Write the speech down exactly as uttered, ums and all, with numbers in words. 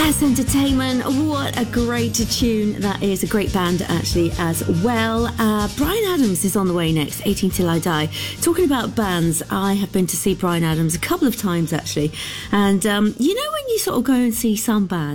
S Entertainment, what a great tune that is. A great band actually as well. Uh, Bryan Adams is on the way next, eighteen Till I Die. Talking about bands, I have been to see Bryan Adams a couple of times actually, and um, you know when you sort of go and see some bands